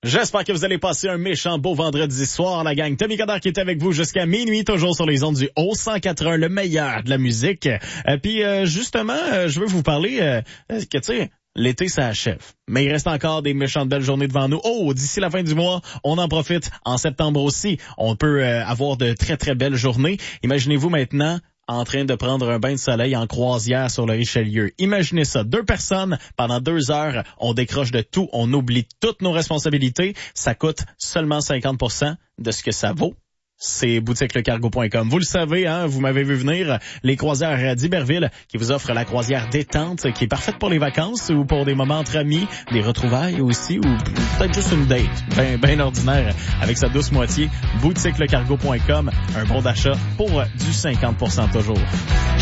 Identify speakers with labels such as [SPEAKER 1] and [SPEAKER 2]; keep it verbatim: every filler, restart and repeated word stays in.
[SPEAKER 1] J'espère que vous allez passer un méchant beau vendredi soir, la gang. Tommy Godard qui est avec vous jusqu'à minuit, toujours sur les ondes du Haut cent quatre-vingts, le meilleur de la musique. Euh, Puis euh, justement, euh, je veux vous parler euh, que tu sais, l'été ça achève. Mais il reste encore des méchantes belles journées devant nous. Oh, d'ici la fin du mois, on en profite. En septembre aussi, on peut euh, avoir de très très belles journées. Imaginez-vous maintenant en train de prendre un bain de soleil en croisière sur le Richelieu. Imaginez ça, deux personnes, pendant deux heures, on décroche de tout, on oublie toutes nos responsabilités. Ça coûte seulement cinquante pour cent de ce que ça vaut. C'est boutique le cargo point com. Vous le savez, hein, vous m'avez vu venir, les croisières d'Iberville qui vous offrent la croisière détente qui est parfaite pour les vacances ou pour des moments entre amis, des retrouvailles aussi ou peut-être juste une date, ben, ben ordinaire avec sa douce moitié. boutique le cargo point com, un bon d'achat pour du cinquante pour cent toujours.